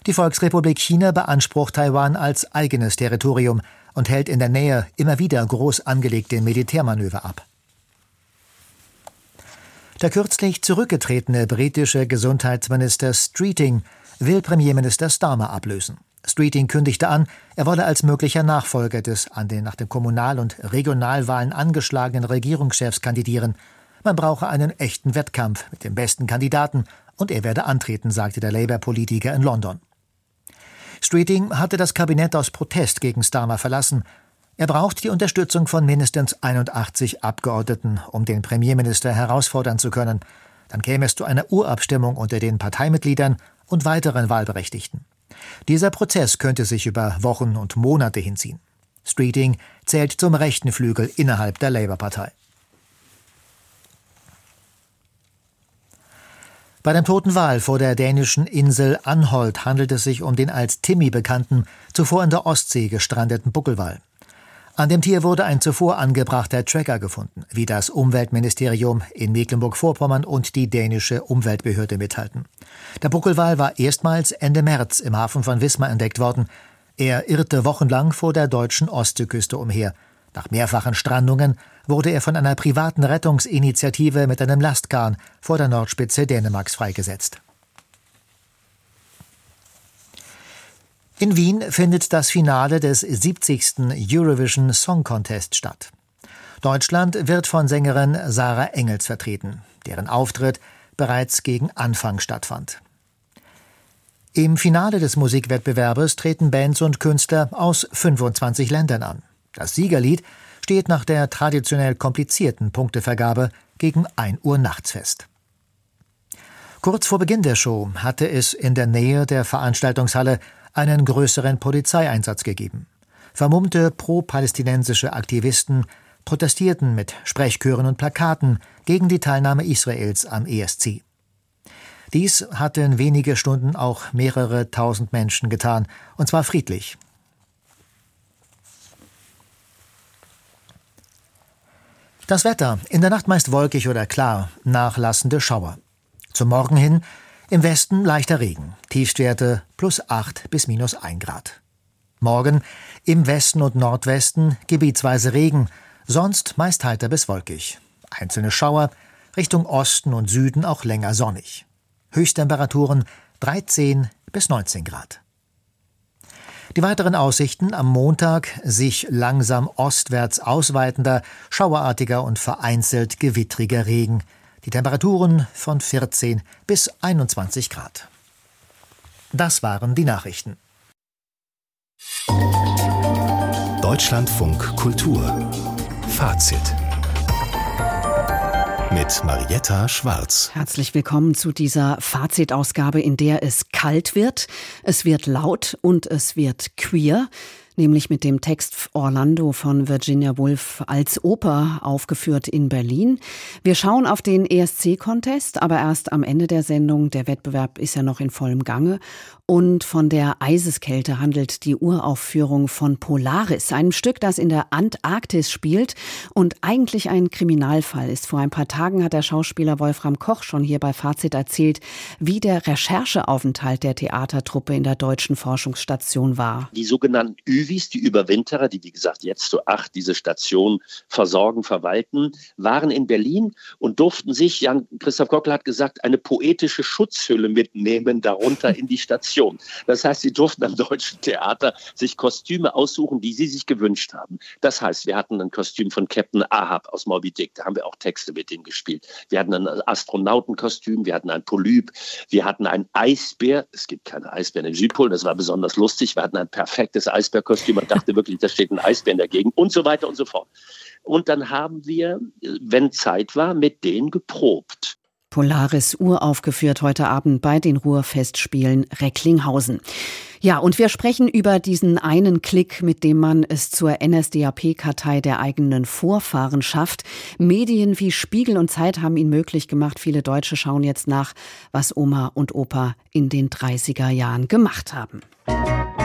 Die Volksrepublik China beansprucht Taiwan als eigenes Territorium und hält in der Nähe immer wieder groß angelegte Militärmanöver ab. Der kürzlich zurückgetretene britische Gesundheitsminister Streeting will Premierminister Starmer ablösen. Streeting kündigte an, er wolle als möglicher Nachfolger des nach den Kommunal- und Regionalwahlen angeschlagenen Regierungschefs kandidieren. Man brauche einen echten Wettkampf mit dem besten Kandidaten und er werde antreten, sagte der Labour-Politiker in London. Streeting hatte das Kabinett aus Protest gegen Starmer verlassen. Er braucht die Unterstützung von mindestens 81 Abgeordneten, um den Premierminister herausfordern zu können. Dann käme es zu einer Urabstimmung unter den Parteimitgliedern und weiteren Wahlberechtigten. Dieser Prozess könnte sich über Wochen und Monate hinziehen. Streeting zählt zum rechten Flügel innerhalb der Labour-Partei. Bei dem toten Wal vor der dänischen Insel Anholt handelt es sich um den als Timmy bekannten, zuvor in der Ostsee gestrandeten Buckelwal. An dem Tier wurde ein zuvor angebrachter Tracker gefunden, wie das Umweltministerium in Mecklenburg-Vorpommern und die dänische Umweltbehörde mithalten. Der Buckelwal war erstmals Ende März im Hafen von Wismar entdeckt worden. Er irrte wochenlang vor der deutschen Ostseeküste umher. Nach mehrfachen Strandungen wurde er von einer privaten Rettungsinitiative mit einem Lastkahn vor der Nordspitze Dänemarks freigesetzt. In Wien findet das Finale des 70. Eurovision Song Contest statt. Deutschland wird von Sängerin Sarah Engels vertreten, deren Auftritt bereits gegen Anfang stattfand. Im Finale des Musikwettbewerbes treten Bands und Künstler aus 25 Ländern an. Das Siegerlied steht nach der traditionell komplizierten Punktevergabe gegen 1 Uhr nachts fest. Kurz vor Beginn der Show hatte es in der Nähe der Veranstaltungshalle einen größeren Polizeieinsatz gegeben. Vermummte pro-palästinensische Aktivisten protestierten mit Sprechchören und Plakaten gegen die Teilnahme Israels am ESC. Dies hatten wenige Stunden auch mehrere tausend Menschen getan, und zwar friedlich. Das Wetter: in der Nacht meist wolkig oder klar, nachlassende Schauer. Zum Morgen hin im Westen leichter Regen, Tiefstwerte +8 bis -1 Grad. Morgen im Westen und Nordwesten gebietsweise Regen, sonst meist heiter bis wolkig. Einzelne Schauer, Richtung Osten und Süden auch länger sonnig. Höchsttemperaturen 13 bis 19 Grad. Die weiteren Aussichten: am Montag sich langsam ostwärts ausweitender, schauerartiger und vereinzelt gewittriger Regen. Die Temperaturen von 14 bis 21 Grad. Das waren die Nachrichten. Deutschlandfunk Kultur Fazit mit Marietta Schwarz. Herzlich willkommen zu dieser Fazitausgabe, in der es kalt wird, es wird laut und es wird queer. Nämlich mit dem Text Orlando von Virginia Woolf als Oper aufgeführt in Berlin. Wir schauen auf den ESC-Contest, aber erst am Ende der Sendung. Der Wettbewerb ist ja noch in vollem Gange. Und von der Eiseskälte handelt die Uraufführung von Polaris, einem Stück, das in der Antarktis spielt und eigentlich ein Kriminalfall ist. Vor ein paar Tagen hat der Schauspieler Wolfram Koch schon hier bei Fazit erzählt, wie der Rechercheaufenthalt der Theatertruppe in der deutschen Forschungsstation war. Die sogenannten ÜVIs, die Überwinterer, die wie gesagt jetzt zu 8 diese Station versorgen, verwalten, waren in Berlin und durften sich, Jan-Christoph Gockel hat gesagt, eine poetische Schutzhülle mitnehmen, darunter in die Station. Das heißt, sie durften am Deutschen Theater sich Kostüme aussuchen, die sie sich gewünscht haben. Das heißt, wir hatten ein Kostüm von Captain Ahab aus Moby Dick, da haben wir auch Texte mit ihm gespielt. Wir hatten ein Astronautenkostüm, wir hatten ein Polyp, wir hatten einen Eisbär. Es gibt keine Eisbären im Südpol, das war besonders lustig. Wir hatten ein perfektes Eisbärkostüm, man dachte wirklich, da steht ein Eisbär in der Gegend und so weiter und so fort. Und dann haben wir, wenn Zeit war, mit denen geprobt. Polaris uraufgeführt heute Abend bei den Ruhrfestspielen Recklinghausen. Ja, und wir sprechen über diesen einen Klick, mit dem man es zur NSDAP-Kartei der eigenen Vorfahren schafft. Medien wie Spiegel und Zeit haben ihn möglich gemacht. Viele Deutsche schauen jetzt nach, was Oma und Opa in den 30er Jahren gemacht haben.